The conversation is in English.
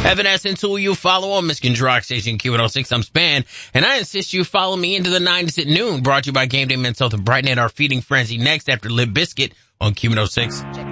Evanescence, who you follow on Michigan's Rock Station Q106. I'm Span, and I insist you follow me into the 90s at noon. Brought to you by Game Day Minnesota. Brighten our feeding frenzy next after Limp Bizkit on Q106.